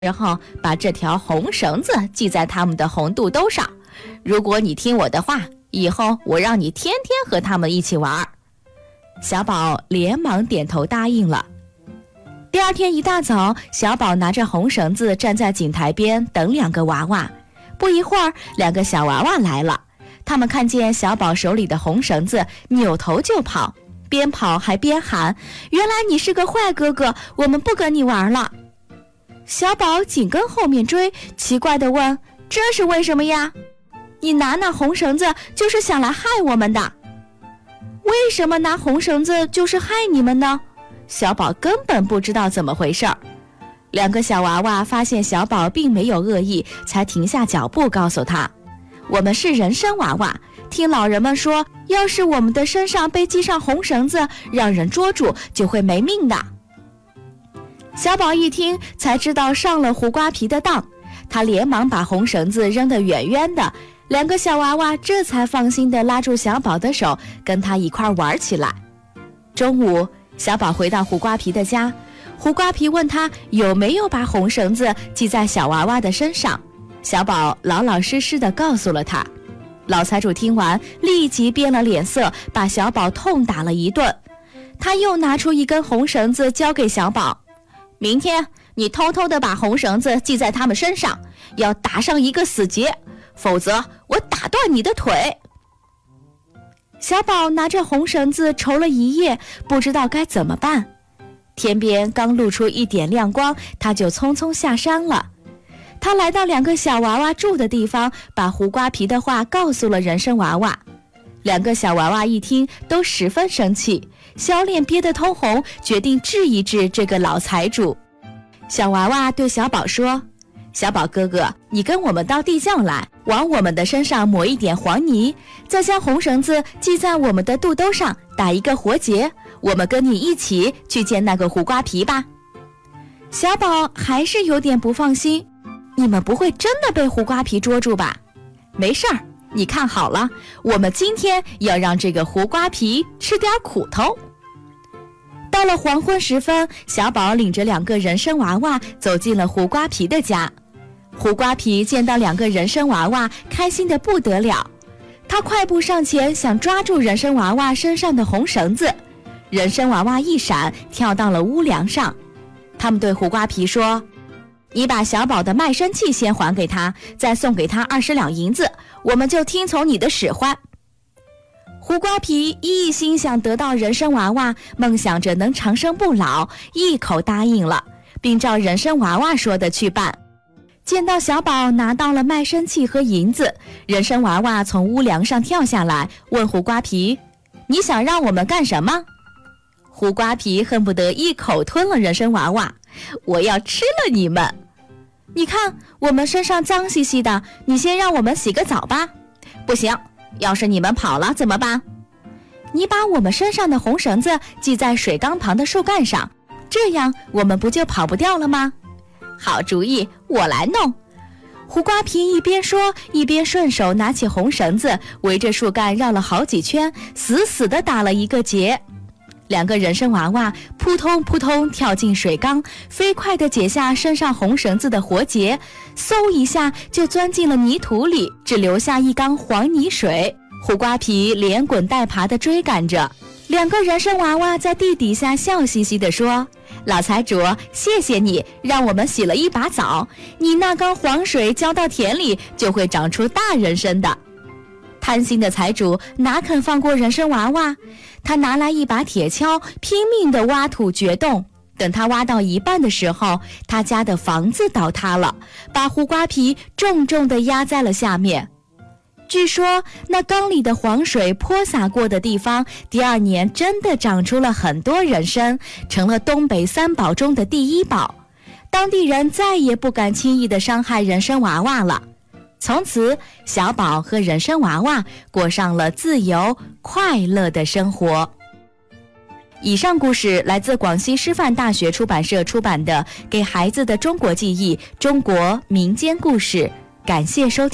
然后把这条红绳子系在他们的红肚兜上。如果你听我的话，以后我让你天天和他们一起玩。小宝连忙点头答应了。第二天一大早，小宝拿着红绳子站在井台边等两个娃娃。不一会儿，两个小娃娃来了。他们看见小宝手里的红绳子，扭头就跑，边跑还边喊：原来你是个坏哥哥，我们不跟你玩了。小宝紧跟后面追，奇怪地问：这是为什么呀？你拿那红绳子就是想来害我们的。为什么拿红绳子就是害你们呢？小宝根本不知道怎么回事儿。两个小娃娃发现小宝并没有恶意，才停下脚步告诉他：我们是人参娃娃，听老人们说，要是我们的身上被系上红绳子，让人捉住就会没命的。小宝一听才知道上了胡瓜皮的当，他连忙把红绳子扔得远远的，两个小娃娃这才放心地拉住小宝的手，跟他一块玩起来。中午，小宝回到胡瓜皮的家，胡瓜皮问他有没有把红绳子系在小娃娃的身上，小宝老老实实地告诉了他。老财主听完立即变了脸色，把小宝痛打了一顿。他又拿出一根红绳子交给小宝，明天你偷偷地把红绳子系在他们身上，要打上一个死结，否则我打断你的腿。小宝拿着红绳子愁了一夜，不知道该怎么办。天边刚露出一点亮光，他就匆匆下山了。他来到两个小娃娃住的地方，把胡瓜皮的话告诉了人参娃娃。两个小娃娃一听都十分生气，小脸憋得通红，决定治一治这个老财主。小娃娃对小宝说：小宝哥哥，你跟我们到地窖来，往我们的身上抹一点黄泥，再将红绳子系在我们的肚兜上，打一个活结，我们跟你一起去见那个胡瓜皮吧。小宝还是有点不放心，你们不会真的被胡瓜皮捉住吧？没事儿，你看好了，我们今天要让这个胡瓜皮吃点苦头。到了黄昏时分，小宝领着两个人参娃娃走进了胡瓜皮的家。胡瓜皮见到两个人参娃娃，开心得不得了。他快步上前，想抓住人参娃娃身上的红绳子。人参娃娃一闪，跳到了屋梁上。他们对胡瓜皮说：你把小宝的卖身契先还给他，再送给他20两银子，我们就听从你的使唤。胡瓜皮一心想得到人参娃娃，梦想着能长生不老，一口答应了，并照人参娃娃说的去办。见到小宝拿到了卖身契和银子，人参娃娃从屋梁上跳下来，问胡瓜皮：你想让我们干什么？胡瓜皮恨不得一口吞了人参娃娃：我要吃了你们！你看我们身上脏兮兮的，你先让我们洗个澡吧。不行，要是你们跑了怎么办？你把我们身上的红绳子系在水缸旁的树干上，这样我们不就跑不掉了吗？好主意，我来弄。胡瓜皮一边说，一边顺手拿起红绳子，围着树干绕了好几圈，死死地打了一个结。两个人参娃娃扑通扑通跳进水缸，飞快地解下身上红绳子的活结，嗖一下就钻进了泥土里，只留下一缸黄泥水。胡瓜皮连滚带爬地追赶着，两个人参娃娃在地底下笑嘻嘻地说：老财主，谢谢你让我们洗了一把澡，你那缸黄水浇到田里就会长出大人参的。贪心的财主哪肯放过人参娃娃，他拿来一把铁锹，拼命地挖土掘洞。等他挖到一半的时候，他家的房子倒塌了，把胡瓜皮重重地压在了下面。据说那缸里的黄水泼洒过的地方，第二年真的长出了很多人参，成了东北3宝中的第1宝。当地人再也不敢轻易地伤害人参娃娃了。从此，小宝和人参娃娃过上了自由快乐的生活。以上故事来自广西师范大学出版社出版的《给孩子的中国记忆：中国民间故事》，感谢收听。